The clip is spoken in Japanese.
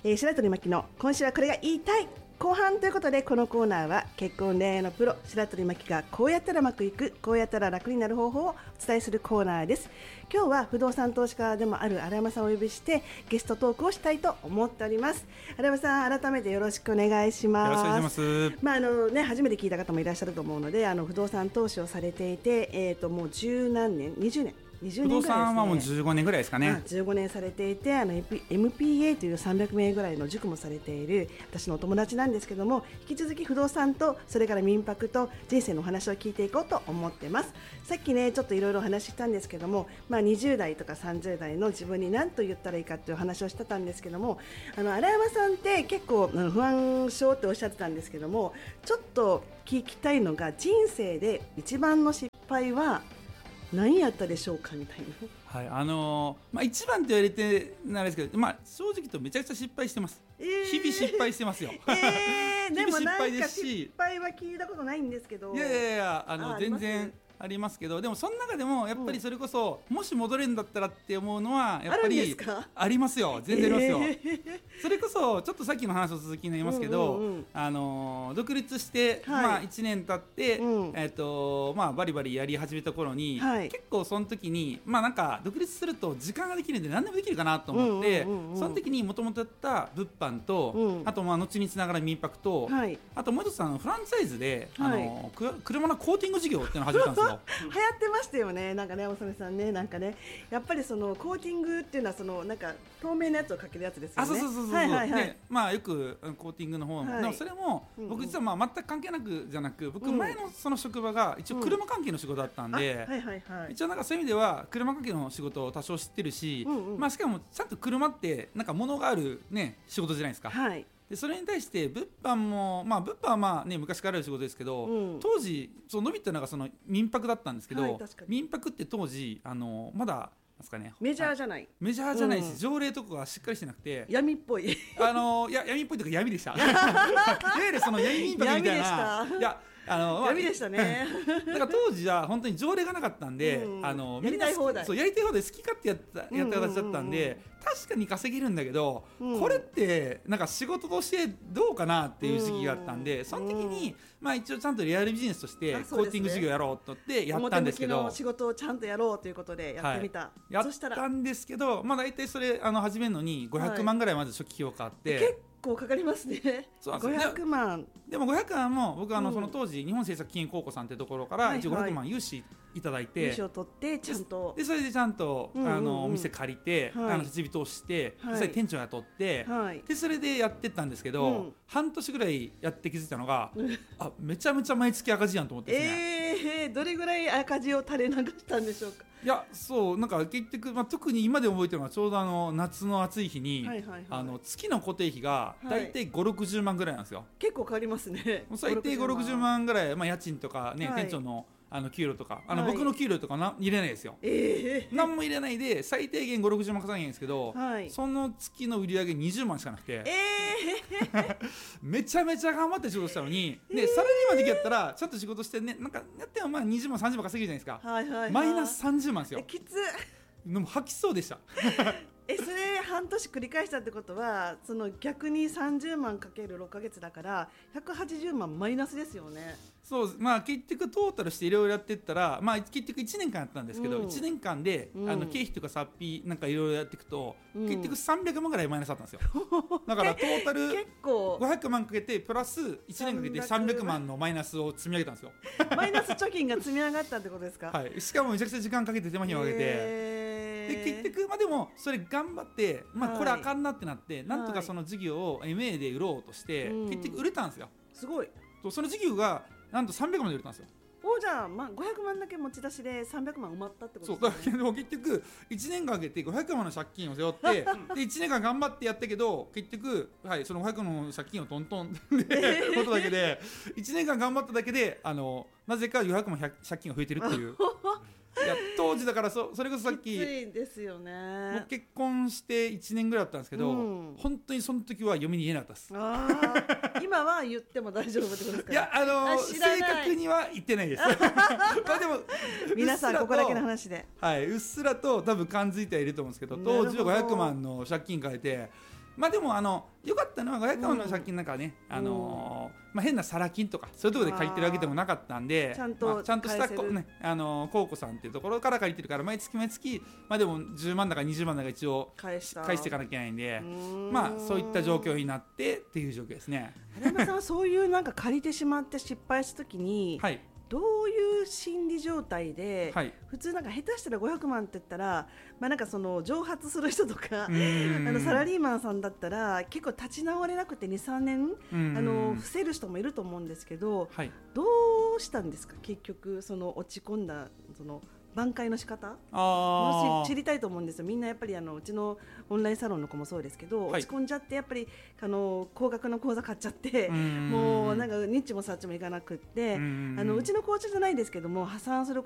白鳥真希の今週はこれが言いたい後半ということで、このコーナーは結婚恋愛のプロ白鳥真希がこうやったらうまくいく、こうやったら楽になる方法をお伝えするコーナーです。今日は不動産投資家でもある荒山さんをお呼びしてゲストトークをしたいと思っております。荒山さん、改めてよろしくお願いします。 よろしくお願いします。 初めて聞いた方もいらっしゃると思うので、不動産投資をされていて、もう十何年、20年不動産はもう15年ぐらいですかね。 15年されていて、MPA という300名ぐらいの塾もされている私のお友達なんですけども、引き続き不動産とそれから民泊と人生のお話を聞いていこうと思ってます。さっきねちょっといろいろお話ししたんですけども、20代とか30代の自分に何と言ったらいいかという話をしてたんですけども、荒山さんって結構不安症っておっしゃってたんですけども、ちょっと聞きたいのが、人生で一番の失敗は何やったでしょうかみたいな。 はい、一番って言われてなんですけど、正直言うとめちゃくちゃ失敗してます。日々失敗してますよ。 でもなんか失敗は聞いたことないんですけど。 いや全然ありますけど、でもその中でもやっぱりそれこそ、もし戻れるんだったらって思うのはやっぱりありますよ。全然ありますよ。それこそちょっとさっきの話の続きになりますけど、独立して、1年経って、バリバリやり始めた頃に、結構その時になんか独立すると時間ができるんで何でもできるかなと思って、その時にもともとやった物販と、あと後につながる民泊と、あともう一つフランチャイズで、車のコーティング事業っていうのを始めたんですよ。 流行ってましたよね。なんかね、おさめさんね、なんかね、やっぱりそのコーティングっていうのはなんか透明なやつをかけるやつですよね。 そう。よくコーティングの方も、でもそれも僕実は全く関係なくじゃなく、僕前のその職場が一応車関係の仕事だったんで、一応なんかそういう意味では車関係の仕事を多少知ってるし、しかもちゃんと車ってなんか物があるね仕事じゃないですか。でそれに対して物販も、物販は昔からある仕事ですけど、当時伸びたのがその民泊だったんですけど、民泊って当時まだですかね、 メジャーじゃないし、条例とかがしっかりしてなくて闇っぽい闇っぽいというか闇でした。いわゆるその闇民泊みたいな闇でしたね。 だから当時は本当に条例がなかったんで、 やりたい放題、 やりたい放題好き勝手やった形だったんで、確かに稼げるんだけど、これってなんか仕事としてどうかなっていう時期があったんで、その時に一応ちゃんとリアルビジネスとしてコーティング事業やろうとってやったんですけど、 表向きの仕事をちゃんとやろうということでやってみた。 やったんですけど、大体それ始めるのに500万ぐらいまず初期費用があって、 結構かかりますね。500万でも500万も僕はその当時日本政策金融高校さんってところから一応500万融資いただいて、 融資を取ってちゃんとでそれでちゃんとお店借りて設備投資して、それで店長雇って、でそれでやってったんですけど、半年ぐらいやって気づいたのが、めちゃめちゃ毎月赤字やんと思ってですね。 どれぐらい赤字を垂れ流したんでしょうか。 いやなんか結局、特に今で覚えてるのはちょうど夏の暑い日に、月の固定費が大体5、60万ぐらいなんですよ。 結構変わりますね。 最低5、60万ぐらい、家賃とかね、店長の給料とか僕の給料とか入れないですよ。何も入れないで最低限5、60万稼げないんですけど、その月の売り上げ20万しかなくて、めちゃめちゃ頑張って仕事したのに、サラリーマン的やったらちょっと仕事してね、なんかやっても20万30万稼げるじゃないですか。マイナス30万ですよ。 きつ。 でも吐きそうでした。 それ半年繰り返したってことは、その逆に30万かける6ヶ月だから180万マイナスですよね。 そう、結局トータルしていろいろやっていったら、結局1年間やったんですけど、1年間で、経費とかサッピーなんかいろいろやっていくと、結局300万ぐらいマイナスだったんですよ。だからトータル500万かけてプラス1年かけて300万のマイナスを積み上げたんですよ。 マイナス貯金が積み上がったってことですか。 しかもめちゃくちゃ時間かけて手間暇かけて、で結局でもそれ頑張って、これあかんなってなって、なんとかその事業を MA で売ろうとして、結局売れたんですよ。 すごい。 その事業がなんと300万で売れたんですよ。 じゃあ、500万だけ持ち出しで300万埋まったってことですね。 そうだけど結局1年間かけて500万の借金を背負ってで1年間頑張ってやったけど、結局、その500万の借金をトントンでことだけで1年間頑張っただけでなぜか400万借金が増えてるっていう。いや当時だからそれこそさっききついですよね。 僕結婚して1年ぐらいだったんですけど、本当にその時は嫁に言えなかったです。 今は言っても大丈夫ってことですか。 いや正確には言ってないです。でも皆さんここだけの話で、 うっすらと多分感づいてはいると思うんですけど、当時は500万の借金変えて、 まあでも良かったのは500万の借金なんかね、変なサラ金とかそういうところで借りてるわけでもなかったんで、 ちゃんとしたコウコさんっていうところから借りてるから毎月毎月、でも10万だか20万だか一応返していかなきゃいけないんで、そういった状況になってっていう状況ですね。 原山さんはそういうなんか借りてしまって失敗した時に、 はい、 どういう心理状態で、 はい、 普通なんか下手したら500万って言ったら、なんかその蒸発する人とかサラリーマンさんだったら結構立ち直れなくて 2,3 年伏せる人もいると思うんですけど、 はい、 どうしたんですか結局その落ち込んだその挽回の仕方もし知りたいと思うんですよ。みんなやっぱりうちのオンラインサロンの子もそうですけど、落ち込んじゃってやっぱり高額の講座買っちゃってもうなんかニッチもサッチもいかなくってうちのコーチじゃないですけども破産する